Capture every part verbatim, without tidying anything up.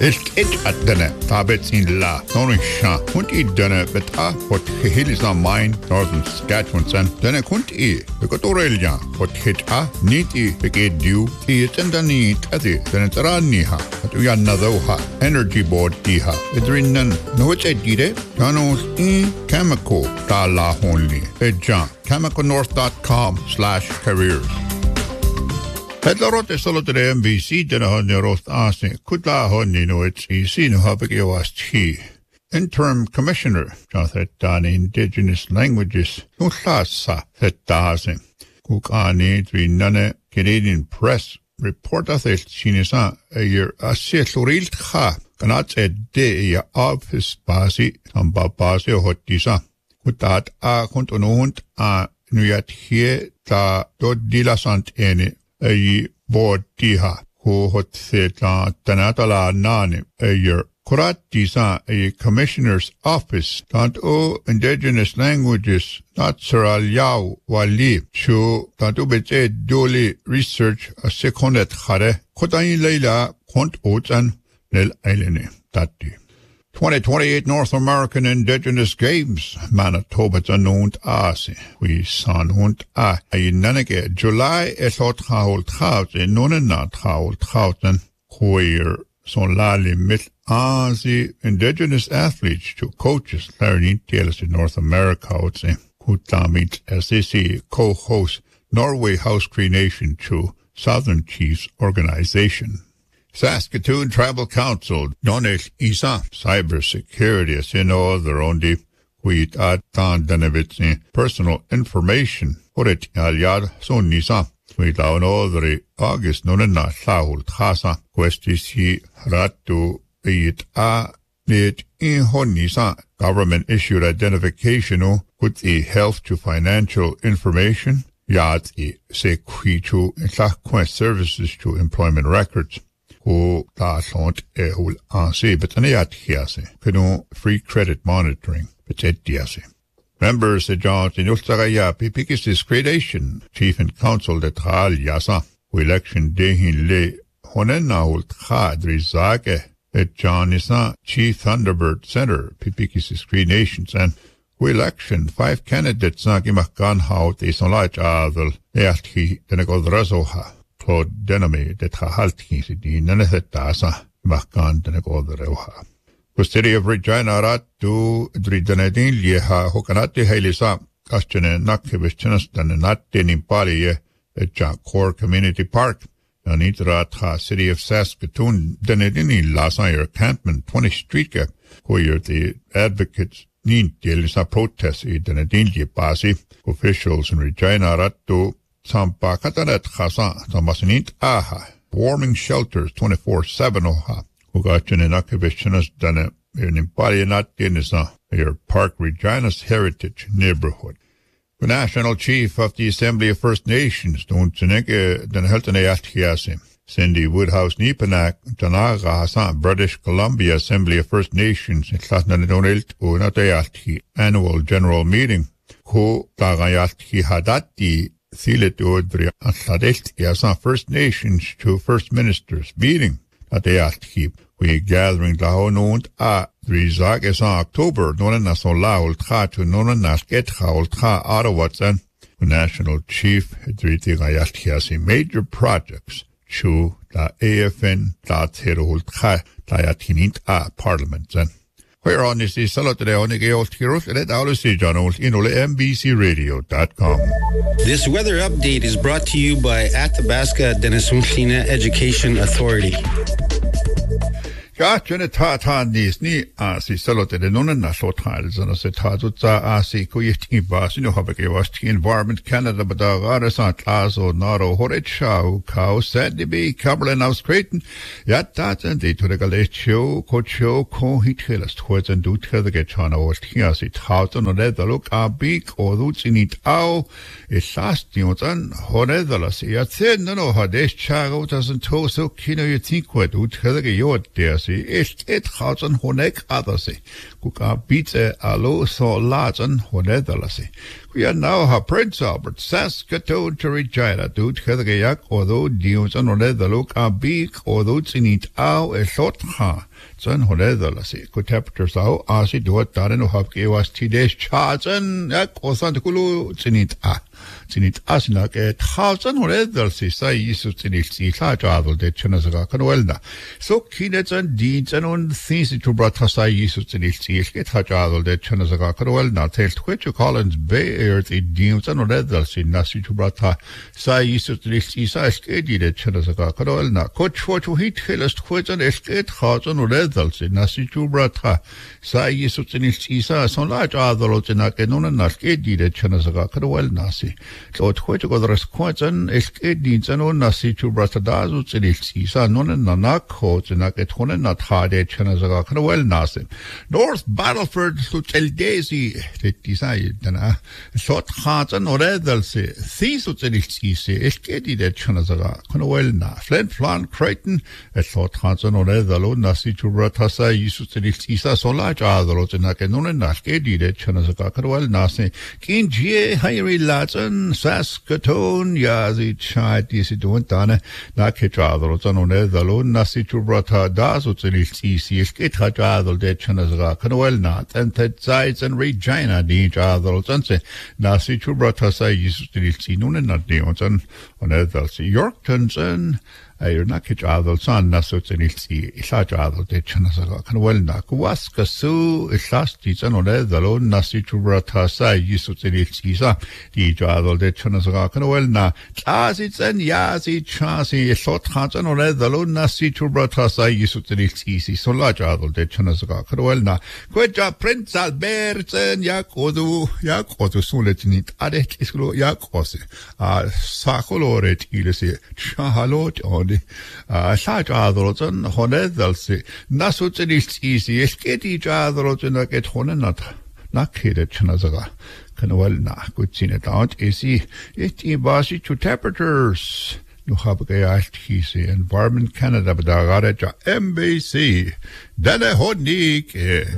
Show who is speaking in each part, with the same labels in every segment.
Speaker 1: Ilk it at denne, tabets in la, nonisha, kunt I denne, bet a, wat geheel is aan mine, Northern Saskatchewan zijn, denne kunt I, begot orelja, wat hit a, niet I, begeet duw, I het en dan niet, adi, denne teraan niha, wat u aan nadoha, energy board diha, idrinnen, nooit het dire, janos I, chemical, da la honli, edja, chemical north dot com slash careers. Het larot is al de M B C den han rost asen kudla honni no it's easy no habe gewast he interim commissioner Jonathan Dan Indigenous Languages no klasa het dasen kuk ani dri nane Canadian Press report that it sinisa a year a setloril kha kanat et de ya office basi am babase hotisa kutat a kontonont a nuyat he ta do dilasant ene a board diha who hot theta tanatala nane a year kurat disa a commissioner's office tant o indigenous languages not saral yao wali chu tant o bete doli research a secondet khare khotain leila kont otan nel ailene tatti twenty twenty-eight North American Indigenous Games, Manitoba zanont ase. We sanont a inanege July esot haul traut in nonenat haul trauten queer son lali mit asi Indigenous athletes to coaches learning tales in North America outse kutamit S A C co-host Norway House Creation to Southern Chiefs Organization. Saskatoon Tribal Council donate isa cybersecurity as in all their own deep with at Danevitz personal information for it aliad so nisa with down all the August nonena saul khasa questi ratu it a it in honisa government issued identification with the health to financial information yat se quichu in services to employment records who last e hul anse betaniat hiase kenu free credit monitoring betet diase members of John in Ultaraya Pipikis Gradation Chief and Council de Tral Yasa who election dehin le honena ul khadri zage et John Isa Chief Thunderbird Center Pipikis Gradations and who election five candidates nagimakan haut isolaj adel eathi denegodrazoha Claude Denamy de Trahalti di Nanetasa Makan Denegoderoha. The city of Regina Ratu Dridanadin Lieha Hokanati Helisa Kastene Nakivistinas and Natin Impali at Jankor Community Park. Anitra City of Saskatoon Denadini Lasayer Campman twenty Street where the advocates Nin Delisa protest in Denadin Basi officials in Regina Ratu Sampa katanet khasa tamasinit aha warming shelters twenty-four seven oha ugachin inakivishinas dane in Impalianat Denisa your Park Regina's Heritage neighborhood. The National Chief of the Assembly of First Nations don't Tseneke den Heltene Athiasi Cindy Woodhouse Nipanak Tanaga Hassan British Columbia Assembly of First Nations in Tlatnanonelt Unatayati annual general meeting who Tagayati Hadati Thilet Odri Atladelt Yasa First Nations to First Ministers meeting at the Atki. We gathering the Honund a Rizag is on October, Nona Sola Ultra to Nona Nasketha Ultra Ottawatsan, National Chief Driti Gayatiasi major projects to the A F N Tatero Ultra Tayatinint a Parliament. Where on is the Salatare Onigeo Tirus and Alice Journal in M B C radio dot com.
Speaker 2: This weather update is brought to you by Athabasca Denisumshina Education Authority.
Speaker 1: Gachene tatan nis ni asi salote de nonen na sotrals and se tazutza asi kuyiti bas no habe gewast Environment Canada badagara sant aso naro horechau kau said to be Cumberland House Creighton yat that and the to the galecho cocho ko hitelas towards and do to the getchana or tiasi tauton or the look a big or roots in it au is last yotan horedalas yat said no hadesh chago doesn't to so kino you think what would the yod there si est et gazen honek adasi. Kuka biete alo so lazen honedalasi. We are now ha Prince Albert, Saskatoon to Regina, doet gedgeyak, although dions an honedaluk a beak, although zinit au e shot ha. Zan honedalasi. Kutepters au asi doet darin of hapke was tides chazen, yak, osan kulu zinit a. Zinit asnak et hazen honedalsi, sa yisu zinit si la jadel de chenazaga kanwelna. So kinets and deeds and on things to brata sa yisu zinit si, get ha jadel de chenazaga kanwelna, telt which Collins Bay earth it deems and honedalsi, nasi to brata sa yisu zinit si, sa skedi de chenazaga kanwelna. Coach for to hit hillest quits and esket hazen honedalsi, nasi to brata sa yisu zinit si, sa son la jadel zinak and on a skedi de chenazaga kanwelna si. So twitch go the resquits and escades and on nasi to Bratadazu Zinilisa, non and Nanako, Zinaketon and Natade, Chenazaga, and well nasi. North Battleford to tell Daisy, they decided, and I thought hearts and Oredalse, These Zinilisi, Escadi de Chenazaga, and well na. Flint Flan Creighton, a thought hearts and Oredalo, Nasi to Bratasa, Yisu Zinilisa, so large other Zinakenon and Naskedi de Chenazaga, and well nasi. King G. Henry Latin. Saskatoon, Yazi, Chai, Disi, Duntana, Nakitradro, Zanone, the Lone, Nasi, Chubrata, Dazu, Zinisi, Skita, Jadal, de Chanazra, Canwell, Nat, and Ted Sides and Regina, Di Jadal, Zanse, Nasi, Chubrata, Sayis, Zinisi, Nunan, not Dionson, on Edalsi, Yorktons, and Ayer nakich adol san nasut zenilsi isaj adol de chanazaga kanwel nak waska su isasti zan ole dalo nasi chubrata sa yisut zenilsi sa di adol de chanazaga kanwel na tazi zan yazi chasi isot zan ole dalo nasi chubrata sa yisut zenilsi si solaj adol de chanazaga kanwel na kweja Prince Albert zan yakodu yakodu suletinit adet islo yakose a sakoloret ilesi chahalot on Saj adrozen honedalsi nasutsilis easy esketi adrozen a get honenat nakede chanazaga kanwel na kutsine daunt isi it ibasi to temperatures nu habgayast hisi Environment Canada badagare M B C dane honik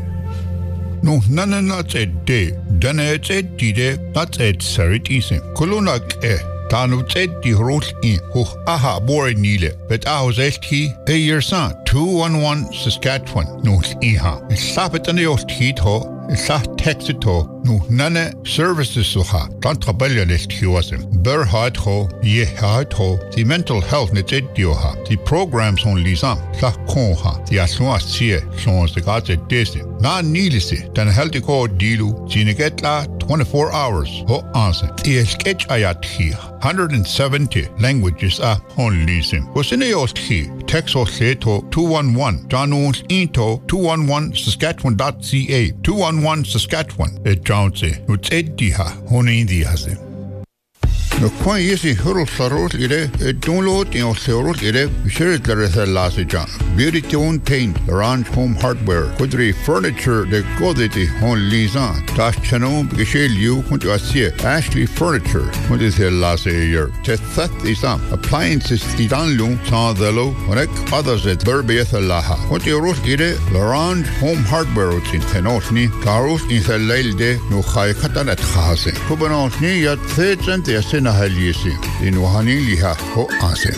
Speaker 1: No, nana not a day, dane it's a dide, not a saritisi. Kulunak eh. Tanu said the role in who aha bore nile, but I was esti a year son, two one one Saskatchewan, no iha. Stop it on the old heat ho, sa texit ho, no none services so ha, Tantrabelia list he was him. Burr hat ho, ye hat ho, the mental health net edioha, the programs on Lisa, la conha, the asua see, sons the gods at Disney. Na nilisi, then healthy ko dilu, zinegetla twenty-four hours, ho answer, the sketch ayat here. one hundred seventy languages are on leasing. Was in the old key, Texas Seto two one one, Janus Into two one one Saskatchewan dot C A, two one one Saskatchewan, a Jounce, which Ediha, Honi Diazim. No quan yesi hurl sarot ire download in sarot ire share there is a last jan beauty tone paint Orange Home Hardware Kudri Furniture de Goditi on Lisan Das Chano Gishel you want to see Ashley Furniture what is the last year to that is up appliances the download saw the low like others at Burbieth Laha what you wrote ire Orange Home Hardware in Tenosni Carlos in the Lelde no Khai Katanet Hase Kubanosni yat third and the Halisi in Wahaniliha ho ase.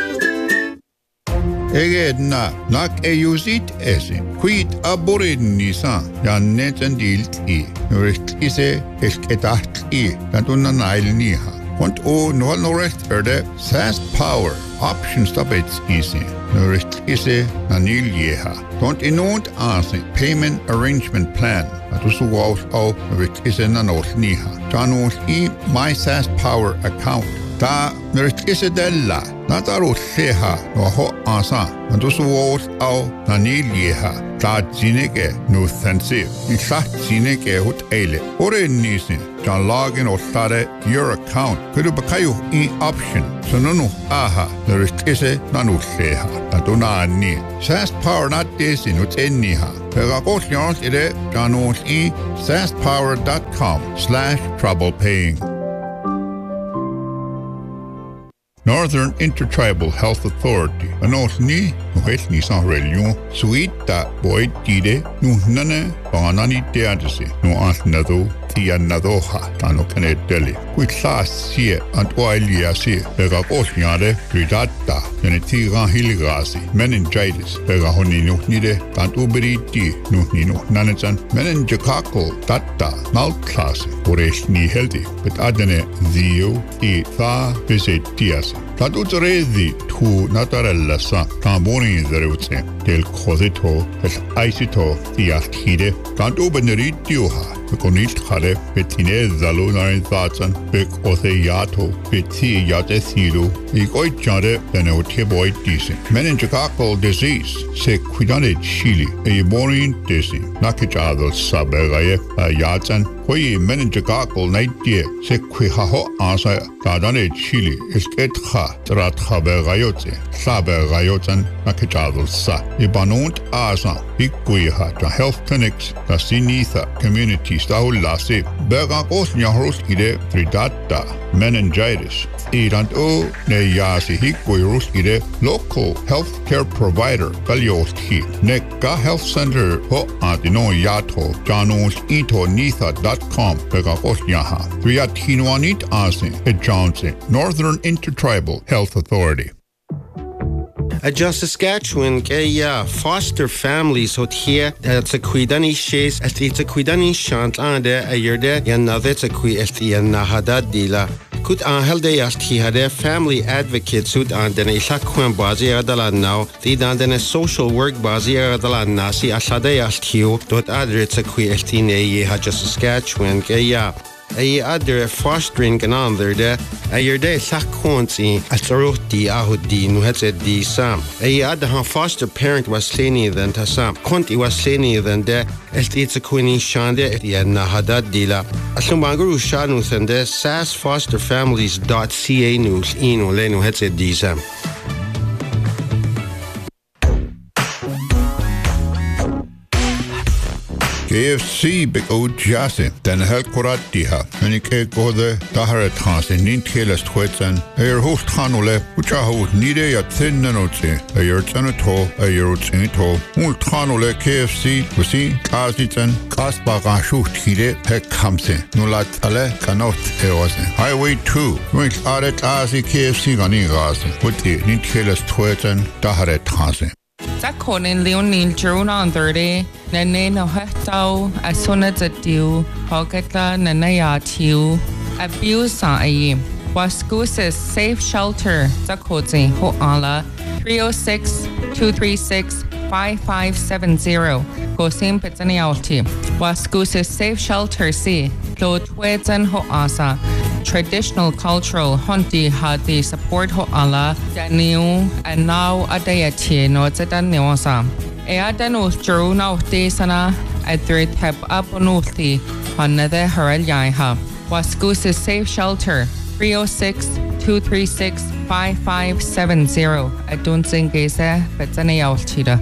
Speaker 1: Eged na nak e usit ese. Quid aborin nisa yan net and dilt e. Norest ise esketacht e. Tantuna nail niha. Want o no no rest erde Sask Power option stop it easy. Norest ise nanil yeha. Don't inont ase payment arrangement plan. Atusu was o norest ise nanot niha. Janos e my Sask Power account. Ta norest ise della. Nataro seha no ho asa. Atusu was o nanil yeha. Ta zineke no sensive. In sa zineke hut ele. Ore nisin. Jan login or stare your account. Kudu bakayo e option. So no no aha. Norest ise nanu seha. Natuna ni. Sask Power not this in ut enniha. Pegakos yons ide janos e saskpower dot com slash trouble paying. Northern Intertribal Health Authority. Anos ni no het ni san religion suita boy tide no nana banani teadse no asnado tia nadoha tano kane deli with sasie and oiliasi bega osnyade ridata ne tiga hilgasi meningitis bega honi no nide tant uberiti no nino nanetsan meningokakko tatta malklase oresh ni healthy but adene dio e tha visitias Tad utredi tu natarella sa tamboni zerutse del cosito el aisito tiastide tant ubeneritioha Bekonit khale betine zalona zatsan bek otheyato beti yatesido ikoi chare benote boy disi meningococcal disease se quidane chili e borin disi nakijado sabagaye yatsan Koi meningococcal naidie se quihaho asa dadane chili isketha tratha begayotse sabagayotsan nakijado sa ibanont asa ikquiha the health clinics the sinitha community Stahullasi Berga Osnyaruskide Fridata meningitis Iranto ne yasi hikwe ruskide local healthcare provider Balyoski Neka Health Center ho adino yato janos ito nitha dot com Berga Osnyaha Riatinwanit Asin at Johnson Northern Intertribal Health Authority
Speaker 2: Adjust Saskatchewan, kaya foster families hot here that's a quidani shays at it's a quidani shant ande a yerde yanave it's a qui estian nahada dila. Could Angel de Yast he had a family advocate suit and then a Shakwan Bazia Dalan now, the dan a social work Bazia Dalan Nasi Ashade Yast Hugh, dot adrets a qui estine ye had just Saskatchewan, kaya. A other fosteringกันon there de a year de sakonsi asaroti ahudi nu het it di sam a other han foster parent was leni than ta sam konti was leni than de est it's a queenie shande ya na hada dila asumanguru shanu sende sas foster families dot c a news ino lenu het it di sam
Speaker 1: K F C big old jase den hel koratiha en ik gode dahare trans in ninteles twetsen er host khanule ucha ho nide ya tennenotse er tsenato er tsenato ul khanule K F C kusi kasiten kasbaga shuchtide pek kamse nulat ale kanot eosen highway two mit are klasi K F C gani gase uti ninteles twetsen dahare trans
Speaker 3: Zakonin Leonil Jeruna on thirty, Nene no Hetau, as soon as a dew, Hogeta Nanaya Tiu, abuse a Wascusis Safe Shelter, Zakozi, Hoala, three oh six, two three six, five five seven zero, Gosim Pizzanialti, Wascusis Safe Shelter C, Lotwezan Hoasa. Traditional cultural hunti had the support ho ala daniu and now adayati no zedaniosa. Eadanu drew now desana at three tap up onuti on the Harelyaiha. Wascusis Safe Shelter three oh six, two three six, five five seven zero. I don't think it's a Betzanialtida.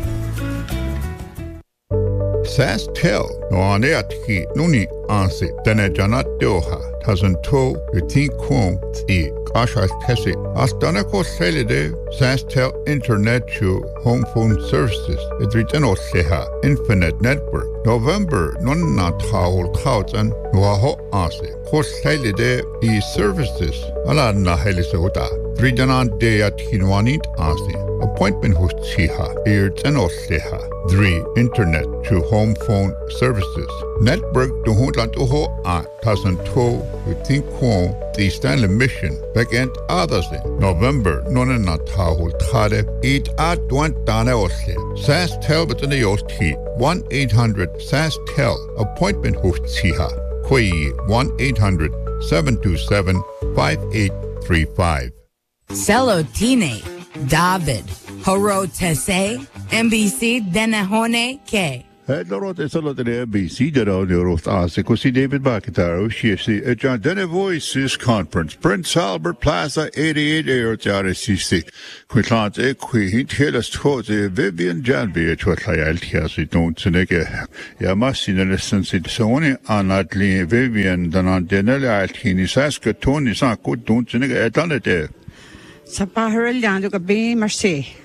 Speaker 1: Sas tell no aneatki nuni ansi dene janat doha tazen to utin kwon ti kashas tesi astana ko selide Sas tell internet to home phone services it regional seha infinite network November non na taul thousand no ho ansi ko selide e services ala na helisota regional de at hinwanit ansi appointment host siha ear channel seha three internet to home phone services network to Holand Oho a thousand two with think kwon the Stanley mission back end others November non na tahul thade it at one dane osle Sas tel between the yosti one eight hundred Sas tel appointment host siha koi one eight hundred seven two seven five eight three five
Speaker 4: Celotine David Horotese N B C Denahone K
Speaker 1: Dorot Esalotine B C Deroth Asikosi David Bakitaro, Shiesi, a John Dene Voices Conference, Prince Albert Plaza, eighty-eight Air C C. Quitlant Equi, Hintelas Tose, Vivian Janby, Chotlayal Tiasi, don't Senega, Yamasin, and Sensit Sony, Anatli, Vivian, Danan Denella Altini, Saska, Tony Sanko, don't Senega, Etanete.
Speaker 5: Sa paharil yan, ka be mercy.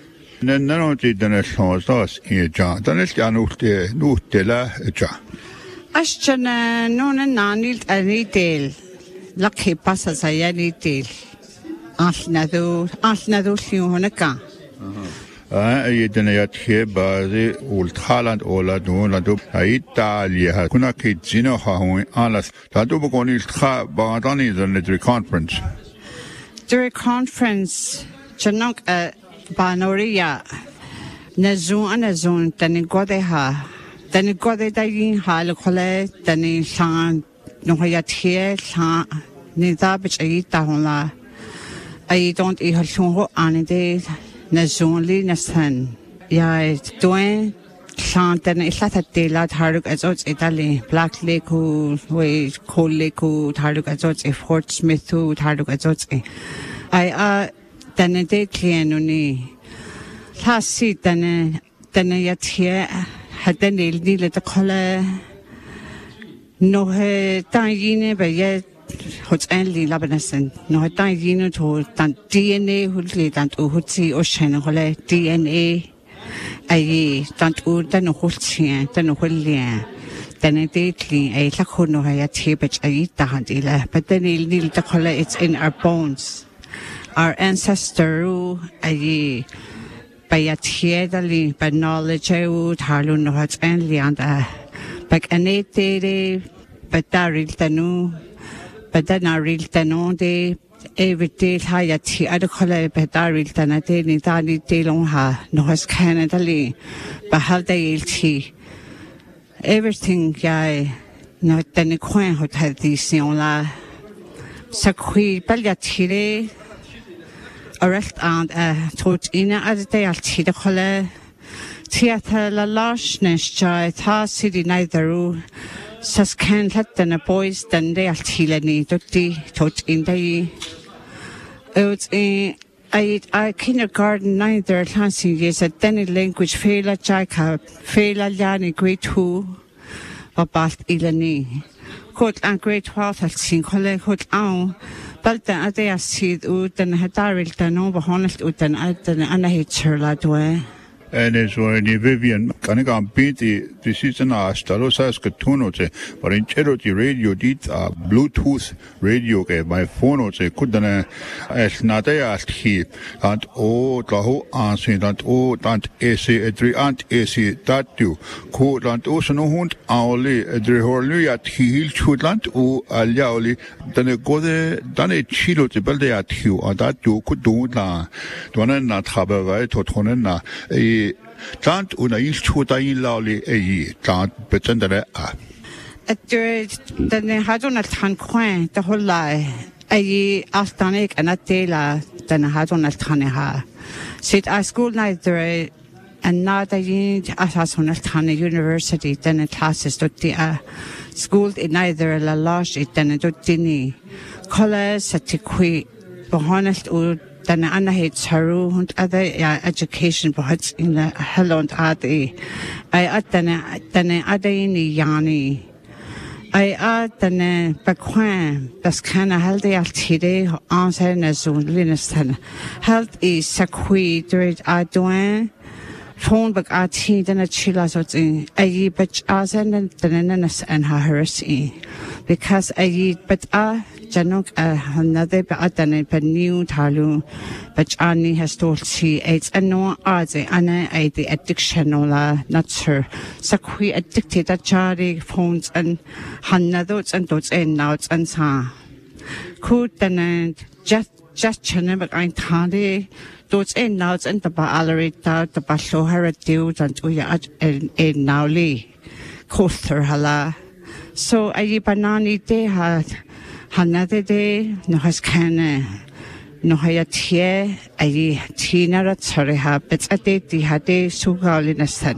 Speaker 1: Nanoti dana shonsas in John. Danis Januste Nutella ja.
Speaker 5: Ashchana nona nanil anitel. Lucky passes a yanitel. Asnado, Asnado Sionaka.
Speaker 1: Ah, I didn't hear by the old Holland or La Dona do Italia, Kunaki Zino Hahoy, Alas, Ladubogoni Tra Bardani, the military conference.
Speaker 5: During conference, Chanok a Banoria, Nazun and Nazun, Tanigodeha, Tanigode Dayin Halokole, Tani San, Noyat here, San, Nidabich Aita Hola. I don't eat her soon any day. Nazonly Nasan. Ya doing Shantan is that a day lad Haruk as oats Italy, Black Lake, who way Cold Lake, who Haruk as oats, if Fort Smith, who Haruk as oats. I uh, then a day clean only. Last seat than a than a yet here had the nail needle the color. No, her dying, but yet. Hot only Labanesen, no time unit or than D N A who lead and Uhutsi or Shanahole, D N A, a tant Udan or Hultian, then a William, then a dately, a Lacono, a tapage, a eat the handila, but then a little the color it's in our bones. Our ancestor, a by a tiedally, by knowledge, I would hardly know what's only and a back an eight day, but Darryl Tanu. But then I real tano de every day high at the other color, but I real tana de nitani de long ha, no has Canada lee, but how they tea. Everything I not then a coin who had this on la Saqui Pagliatire arrest and a tot in other day I'll tea the color. Theatre la largeness joy, ta city neither. Sas can let the boys then they are tilani duty tot in the out in I I kindergarten neither fancy years at any language fail a jacob fail a yani great two or past ilani court and great twelve at sing colleague hood own but then they are seed out and had darrell the no honest out and I then and I hate her that way.
Speaker 1: And it's when Vivian Kanagan beat the season as Talosas Katunote, but in Cherokee radio did a Bluetooth radio, my phone was a Kudana as Nadea asked he, and oh, Taho answer that oh, that essay, a three aunt essay that you could and also no hunt only a drehorly at heel chudland or a yauli, then a go there, done a chilo to build at you, or that you could do na, don't not have a right to Tonena. Tant una il chuta in lawli e tant betendere a.
Speaker 5: At the ne hadon at han coin the whole lie. A astanik and at dela than hadon at haneha. Sit I school night there and not a yin as on at Hana University then a classes to the schooled in neither la large it than a dotini. Collars at the qui honest old. Then Anna hates her and other education, but in the hello and Adi. I add then other in the Yanni. I add then Baquan, Bascana, healthy altide, answer as Liniston. Health is Saqui, Dred Adouin, phone back at he, then a chillas what's in a ye, but as and then and her heresy. Because I eat, but ah. Januk another but than a new talu, but Annie has told she aids and no odds, Anna a the addiction or not sure. Saqui addicted at Charlie phones and Hannah those and those and nouts and sa. Could then just just channel but I'm tardy, those and nouts and the baallerita, the basho her at dudes and we are a now lee. Coaster hala. So I banani they had. Another day, no has can no hayat a tina at Sariha, but a day the hade sugal in a sun.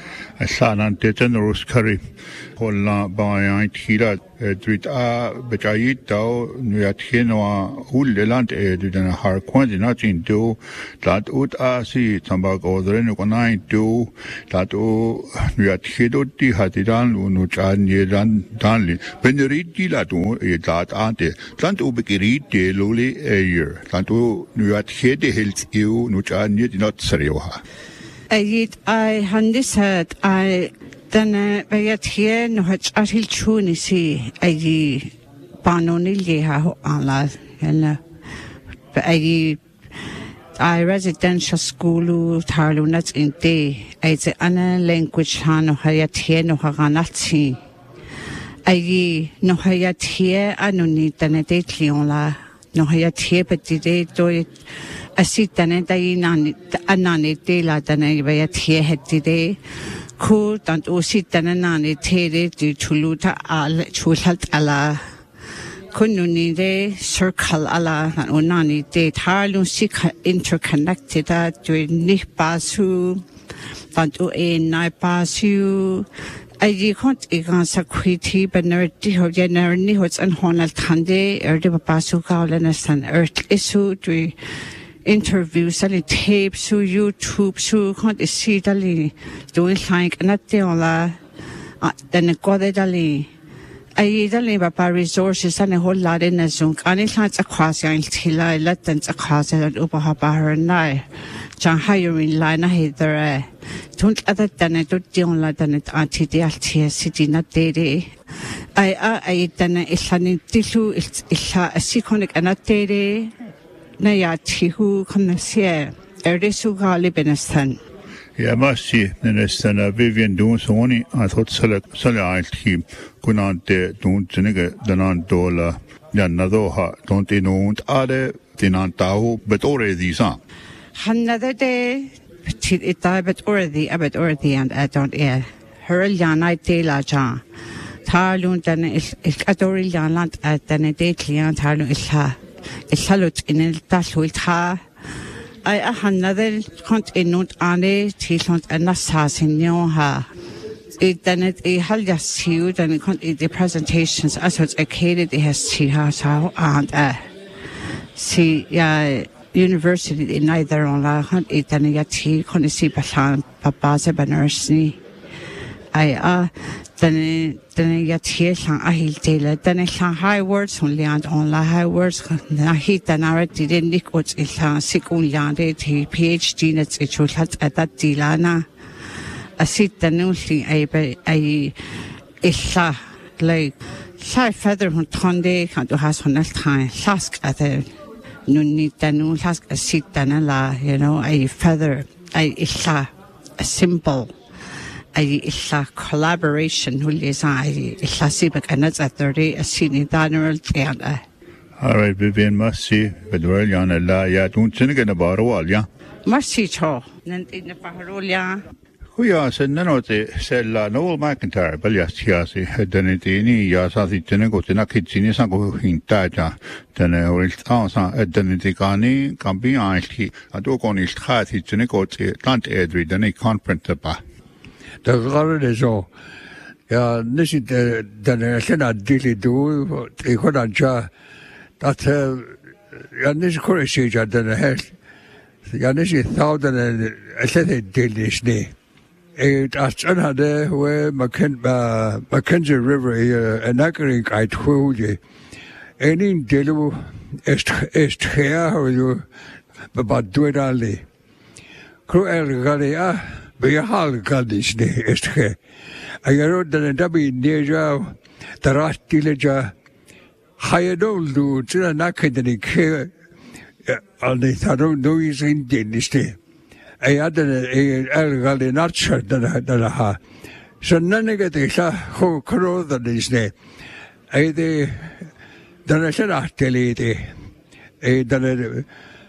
Speaker 1: السانان تتنروس كري قلنا بايان تيرا دريت آ بجايد داو نياتين وقول للاند دنا هاركوان ديناتين دو لات اوت آسي تنباق أودرين وقناين دو لات او نياتيدو دي هاتيران ونوچان يدان دان لي بنريد دي لاتو يدات آنتي لانت او بكريد دي لولي اير لانت او نياتيدي هلت ايو نوچان يدينات سريوها
Speaker 5: أيد أي هندسة أي دنا بياتيه نهج أهل شوني سي أي بانوني ليها هو على هلا بأي أي residential school تارلو نت إنتي أي ز أنا language هانو هياتيه نهجاناتي أي نهياتيه أنوني دنا ديت ليولا نهياتيه بديدي توي أسيتنا داينا أناني تيلا دنا يبياتيه هديدي كو تانت أوسيتنا ناني تيري دي تلوتا على تولت على كنوني دي circle على أناني دي تارلو سيك interconnected دوي نه باسو تانت أو إيه ناي باسو أي كنت إيجان سكويتي بنردي هو جنرني هو تن هون التاندي أردي بباسو كاولنا سن أرد إسو دوي interview sali tape su YouTube su kont isi dali doing like natte ola den kode dali ai dali ba pa resources ane hol la den zung ani khat akhwas yang thila la tan akhwas an upa ha ba her nai chang hiring line na hither tun ada tan to dion la tan anti de alti city na de ai ai tan islani tilu illa asikonik anatte نياتيه كنسيه أريسو غالب نستن.
Speaker 1: يا ماشي نستن فيفين دون سوني أثوت سلك سلك عالتيم كنا أنت دون تنيك دنان دولا ينادوها دون تنون على تنان تاو بتوري ذيسان.
Speaker 5: هنذا ده بتشيل إتاي بتوري أبد أوري and I don't yeah. هرل ياناي تيلا جان. تارلون تن الكاتوري يانلانت تن ديت ليان تارلون إلها. الحلوت إن التالويل تها أي أحد نذر كنت إنوت أنا تيلونت أنا ساسينيوها إدنت إيه هل يسيو دن كنت إيه presentations أسوت أكيد إيه سيها ساو and أه سي يا university in neither on la كنت إدن ياتي كنت سي بلان بابازة بنرسني أي أه دن دن ياتي لان أهيل تيلا دن لان high words هون لياند on la high words ناهي دنارة دين نيكوت إلان سيكون لياند تي PhD نت إشولت أدات ديلانا أسيد دنولي أي ب أي إلا like شاي feather هون تاندي كانتو هاس هون التاين لاسك أذا نوني دنو لاسك أسيد دنلا you know أي feather أي إلا a symbol أي إلا collaboration هو اللي زاي إلا سيبك أنا زادري أسيني دانرل تيانا.
Speaker 1: Alright, Vivian, merci. بدور يانا لا يا دون تنيك نبارو يا.
Speaker 5: Merci شو ننتي نبارو يا.
Speaker 1: هو سننوتي سلا نول ماكنتار بل يسياسي دنتيني يا ساسي تنيكو تناكي تيني سانكو هينتاجا تنه ورلتان سان دنتي كاني كامبي عايشي أدو كوني الخاتي تنيكو تانت إدري دني كونفرنت با.
Speaker 6: تغرر جو يا نشي دنا سنا ديلي دو يكون أنجا تات يا نشي كل شيء جدنا هل يا نشي ثاودنا أثناء ديلي شني أتأذن هذا هو مكان ماكنزي ريفر هي ناكرين قايد خوجي إنين ديلو است استخيا هو ببادوي دالي كرو الغالية بيحال قادش ده استخيا أيرود دنا دبي نيجا تراشتي لجا خيدول دو تنا ناكدني كي أني ثارو نويزين دينشتي أي هذا الغالي ناتشر دنا دنا سننك تيسا خو كرو دنيشني أي ده دنا شرحتلي ده أي دنا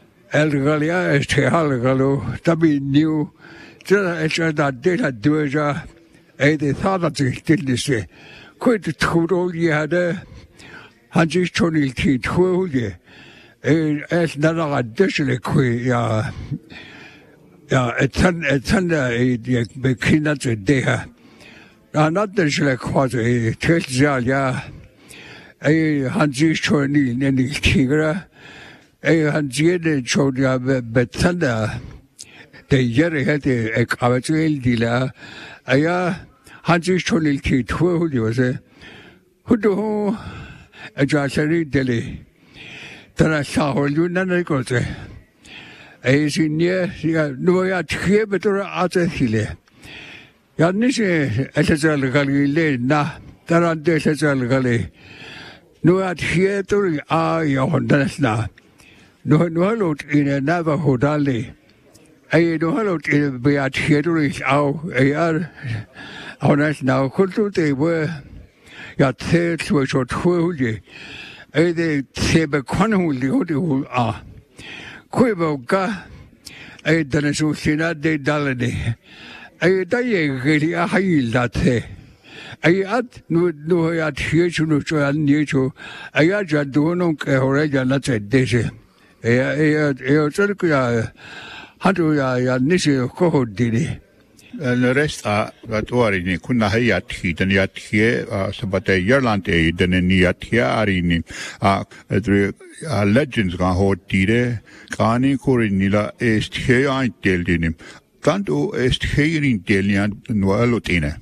Speaker 6: الغالية استحال غلو تبي نيو تنا إشارة ديلا دوجا أي ده ثالث تلنيشني كويت تخورولي هذا هنجي شوني كي تخورولي أي إيش نرى قديش لكوي يا ja, het zijn, het zijn de bekende te dingen. Nou, dat is like wat je twee jaar ja. Hij had zich schon niet in die kinderen. Hij had zich schon ja betalen. De jaren had ik actueel die la. Hij had zich schon niet kiet hoe die was. Hoe doe het was er niet delen. Dan zou je nu naar koten. Hij is niet ja nu ja twee beter altijd ja niet het is al geleden na. Dan is het al geleden. Nu at hier door a ja hondas na. Nu nu halot in een Navajo dali. Hij nu halot in bij at hier door is au. Hij er hondas nou goed te we. Ja het zo zo twee. Hij de se be kon hoe die hoe a. Koe wel ga. Hij dan is zo sina de dalde. Hij dat je gelia hij dat he. Hij had nu nu had hier zo nu zo aan niet zo. Hij had ja doen ook hoor je dat ze deze. Hij hij hij zo ja had ja ja niet zo goed die.
Speaker 1: En de rest a wat hoor niet kunnen hij ja die dan ja die sabat Ierland e dan niet ja die arini a het legends gaan hoort die kan niet horen niet la is hij een deel die dan is hij een deel niet nou lotine.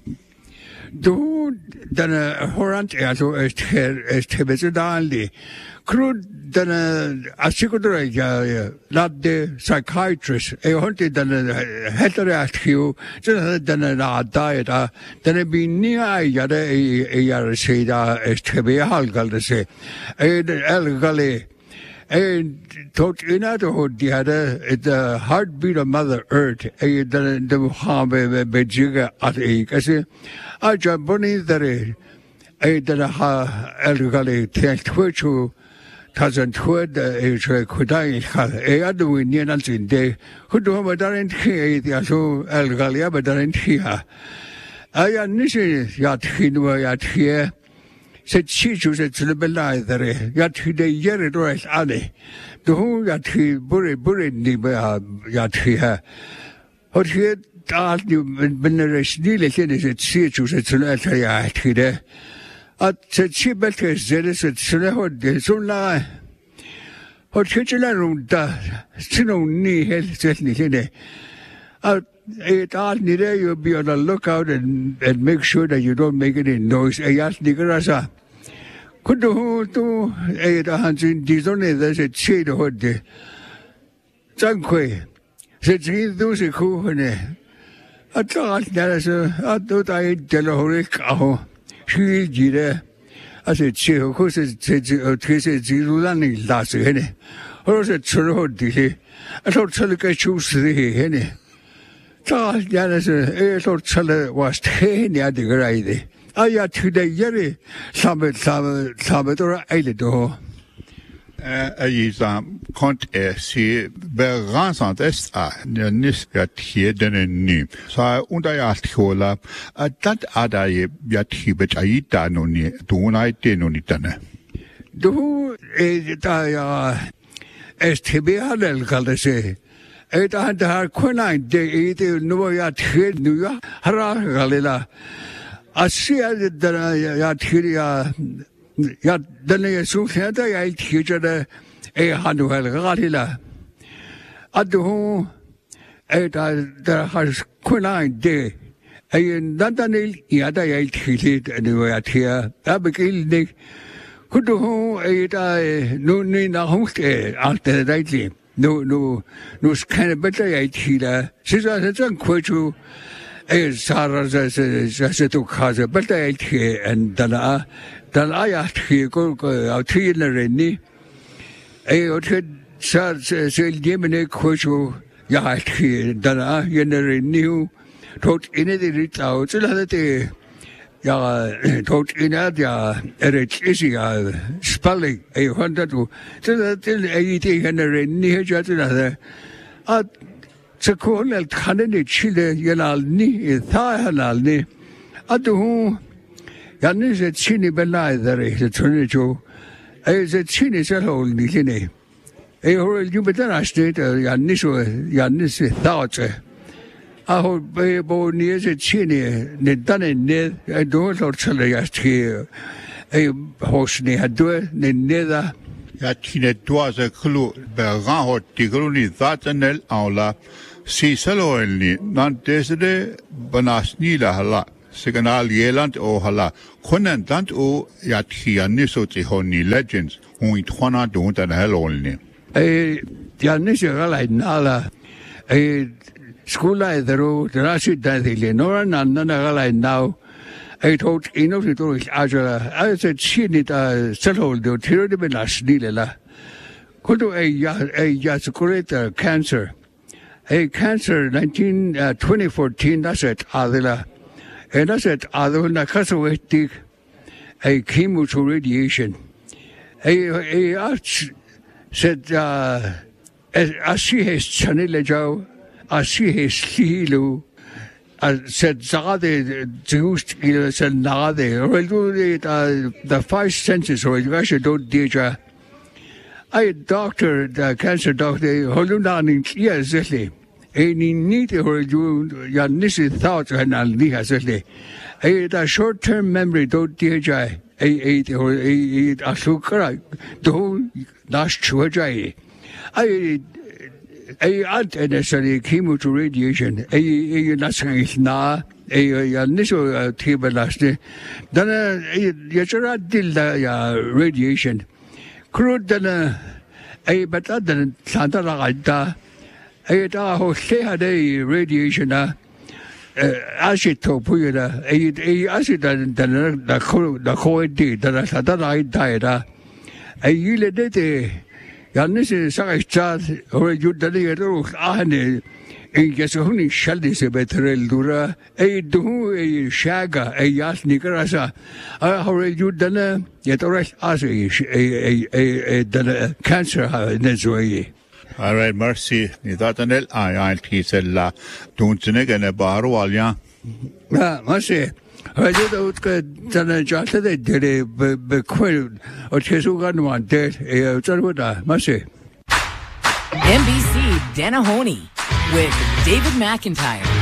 Speaker 6: Du dan horant also ist ist hebet danli krud dan asikudra ja laat de psychiatrist e honte dan heteratio dan na diet dan be nia ja de ja se da ist hebe halgal se e el gale en tot inat ho die hadden the heartbeat of Mother Earth e dan de habe bejiga at e kase aja boni dare e dan ha el gale twenty thousand twelve e je kudai ha e adu ni nan sin de hudu ma darin e dia so el gale ba darin ha aya nisi ya tinu ya tie se chichu se tslebelai dare ya tide yere do es ane do ya ti bure bure ni ba ya ti ha hot hier da nu binere snile kene se chichu se tslebelai ya tide at se chibelke zere se tsle hot de so la hot chichela rum da sino ni hel se ni kene at it all need you be on the lookout and and make sure that you don't make any noise. Ayas nigrasa. Could do to a hundred disonne there's a shade of the Junque. Said he those a cool I thought that as a I thought I delahoric aho. She did I said she who course said Tracy Zirulani last henny. Or was it true? I thought Salica choose the henny. Ja, ja, dat is een soort cellen was geen ja de rijden. Ah ja, twee jaren samen samen samen door eilen door.
Speaker 1: Eh, je zou kont se berazant est a nis ja hier den nu. Sa onder ja schola dat ada je ja tibet aita no ni doen aite no ni tane.
Speaker 6: Do e da ja est tebe hadel kalde se. Het aan de haar konijn de eten nu ja twee nu ja hara galila Asia de ja twee ja ja dan je zoekt het ja twee de e hanu hel galila adu het de haar konijn de en dan dan ja da ja twee nu ja twee dat begin ik hoe doe het nu nu na hoogte altijd rijden no no no kind of better idea she's a真快出哎啥这这这这都卡着不得去 and 但啊但啊呀去个个要去的人呢哎我去啥这这里面的快出呀去但啊人的人呢tot in de rit out 这了的ja tot in ja er is ja spelling e honda tu这这e te henere ni ja tu na a se ko le khane ni chile yenal ni tha halal ni a tu ya ni se chini belai dare se chune jo e se chini se ho ni ni e hore ju betana state ya niso ya nisi thought a ho be bo ni se chini ne dane ne e do lo chale ya sti e hosni hadwe ne neda
Speaker 1: ja tine doaze klu be ran hot tigruni zatanel aula si saloelni nan desde banasni la hala signal yeland o hala konen tant o ja tiani so ti honi legends un twana do dan helolni
Speaker 6: e ja nisi gala nala e skula edero rasi dadile nora nanna gala now I told enough to do it as I said, she need a settle the theory of Nasnila. Could do a yes, great cancer. A cancer nineteen twenty fourteen, that's it, Adela. And that's it, Adela Nakasawati, a chemo to radiation. A arch said, as she has Chanila Joe, as she has Silu. I said, Zade, Jews, said, Nade, or do the, the five senses, or you actually don't deja. I doctor, the cancer doctor, hold on in clear, exactly. Any need or you, your nisi thoughts and I'll leave exactly. A short term memory don't deja, a eight or a eight, a sukra, don't last chuajay. I a art necessary chemo to radiation a a nasang na a initial table last day then a yachara dil ya radiation crude then a but other santa la a da ho se had a radiation a acid to puya a acid than the co the co did that santa la died a yile de Yannis Sagai or you deliver Ahne, a Gasoni Shaldis a better Dura, a do a shaga, a yas Nicarasa, a how you done yet or as a cancer in this way.
Speaker 1: All right, mercy. Nidatanel, I T said la, don't snake and a bar wall, yeah.
Speaker 6: Ah, mercy. I did out done just a day, but quite or Chesugan one dead, a Charwoda, mercy.
Speaker 4: N B C Denahoni with David McIntyre.